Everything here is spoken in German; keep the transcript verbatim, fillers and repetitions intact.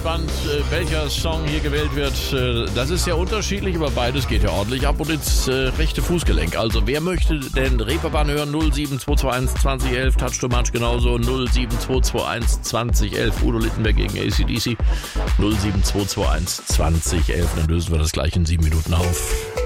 gespannt, welcher Song hier gewählt wird. Das ist ja unterschiedlich, aber beides geht ja ordentlich ab und ins rechte Fußgelenk. Also wer möchte denn Reeperbahn hören? null sieben zwei zwei eins zwanzig elf, Touch to Match genauso. null sieben zwei zwei eins zwanzig elf, Udo Littenberg gegen A C D C. null sieben zwei zwei eins zwanzig elf, dann lösen wir das gleich in sieben Minuten auf.